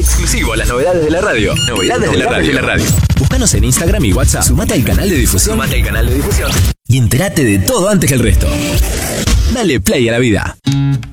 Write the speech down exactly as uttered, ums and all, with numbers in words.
Exclusivo a las novedades de la radio. Novedades, novedades de la radio. De la radio. Búscanos en Instagram y WhatsApp. Sumate al canal de difusión. Sumate al canal de difusión. Y entérate de todo antes que el resto. Dale play a la vida.